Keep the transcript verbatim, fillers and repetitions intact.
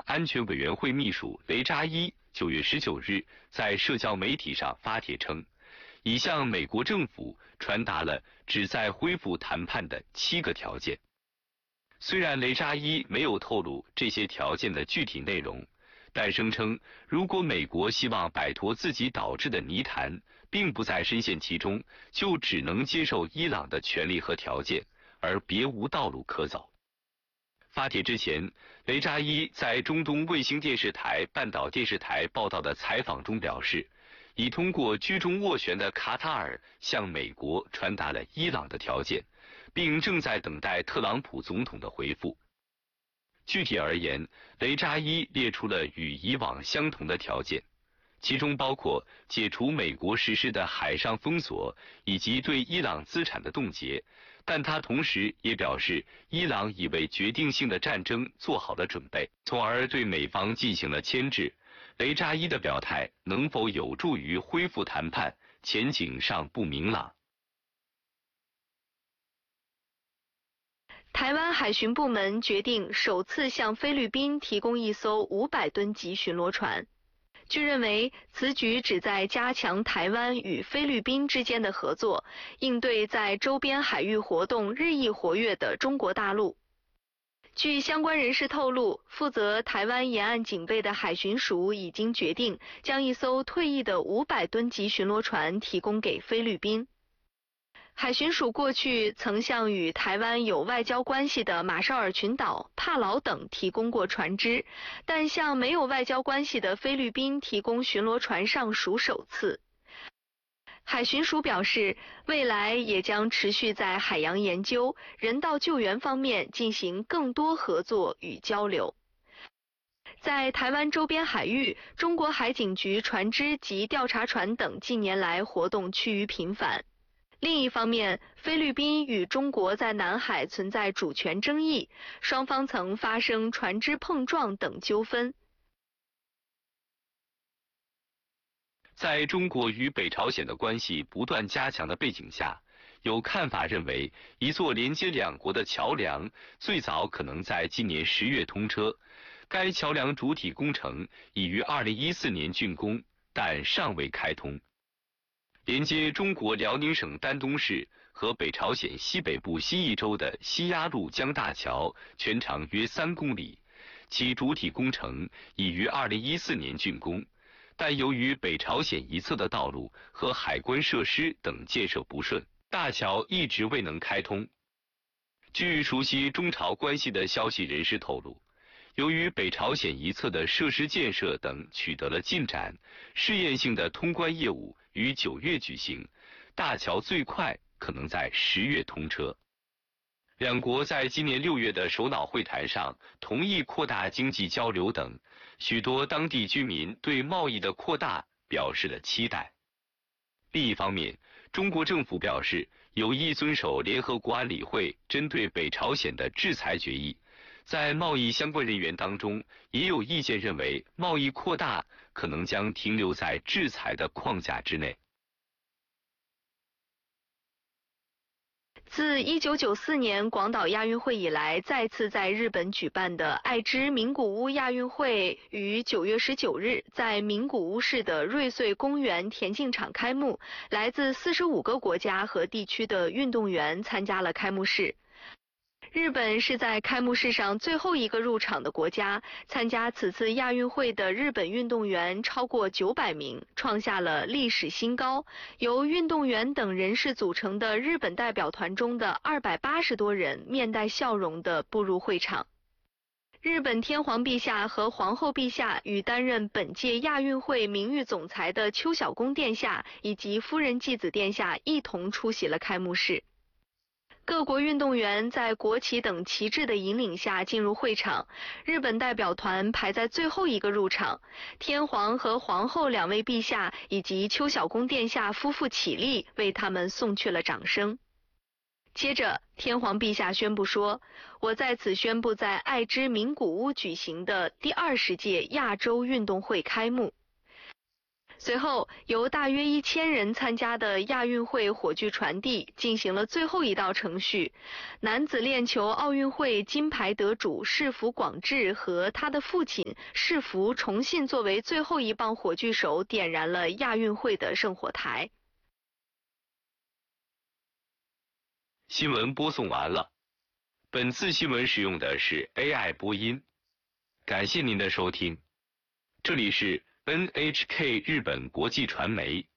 安全委员会秘书雷扎伊九月十九日在社交媒体上发帖称，已向美国政府传达了旨在恢复谈判的七个条件。虽然雷扎伊没有透露这些条件的具体内容，但声称如果美国希望摆脱自己导致的泥潭，并不再深陷其中，就只能接受伊朗的权利和条件，而别无道路可走。发帖之前，雷扎伊在中东卫星电视台半岛电视台报道的采访中表示，已通过居中斡旋的卡塔尔向美国传达了伊朗的条件，并正在等待特朗普总统的回复。具体而言，雷扎伊列出了与以往相同的条件，其中包括解除美国实施的海上封锁以及对伊朗资产的冻结，但他同时也表示，伊朗已为决定性的战争做好了准备，从而对美方进行了牵制。雷扎伊的表态能否有助于恢复谈判，前景尚不明朗。 台湾海巡部门决定首次向菲律宾提供一艘五百吨级巡逻船。据认为，此举旨在加强台湾与菲律宾之间的合作，应对在周边海域活动日益活跃的中国大陆。据相关人士透露，负责台湾沿岸警备的海巡署已经决定将一艘退役的五百吨级巡逻船提供给菲律宾。海巡署过去曾向与台湾有外交关系的马绍尔群岛、帕劳等提供过船只，但向没有外交关系的菲律宾提供巡逻船上属首次。海巡署表示，未来也将持续在海洋研究、人道救援方面进行更多合作与交流。在台湾周边海域，中国海警局船只及调查船等近年来活动趋于频繁。另一方面，菲律宾与中国在南海存在主权争议，双方曾发生船只碰撞等纠纷。 在中国与北朝鲜的关系不断加强的背景下，有看法认为，一座连接两国的桥梁最早可能在今年十月通车。该桥梁主体工程已于二零一四年竣工，但尚未开通。连接中国辽宁省丹东市和北朝鲜西北部西义州的西鸭路江大桥全长约三公里，其主体工程已于二零一四年竣工，但由于北朝鲜一侧的道路和海关设施等建设不顺，大桥一直未能开通。据熟悉中朝关系的消息人士透露，由于北朝鲜一侧的设施建设等取得了进展，试验性的通关业务于九月举行，大桥最快可能在十月通车。两国在今年六月的首脑会谈上同意扩大经济交流等，许多当地居民对贸易的扩大表示了期待。另一方面，中国政府表示有意遵守联合国安理会针对北朝鲜的制裁决议。在贸易相关人员当中，也有意见认为，贸易扩大可能将停留在制裁的框架之内。 自一九九四年广岛亚运会以来，再次在日本举办的爱知名古屋亚运会于九月十九日在名古屋市的瑞穗公园田径场开幕，来自四十五个国家和地区的运动员参加了开幕式。日本是在开幕式上最后一个入场的国家，参加此次亚运会的日本运动员超过九百名，创下了历史新高。由运动员等人士组成的日本代表团中的二百八十多人面带笑容地步入会场。日本天皇陛下和皇后陛下与担任本届亚运会名誉总裁的秋晓宫殿下以及夫人纪子殿下一同出席了开幕式。各国运动员在国旗等旗帜的引领下进入会场，日本代表团排在最后一个入场，天皇和皇后两位陛下以及秋晓宫殿下夫妇起立，为他们送去了掌声。接着，天皇陛下宣布说：“我在此宣布在爱知名古屋举行的第二十届亚洲运动会开幕。” 随后，由大约一千人参加的亚运会火炬传递进行了最后一道程序。男子链球奥运会金牌得主市府广治和他的父亲市府重信作为最后一棒火炬手，点燃了亚运会的圣火台。 新闻播送完了。本次新闻使用的是 A I 播音，感谢您的收听。这里是 N H K 日本国际传媒。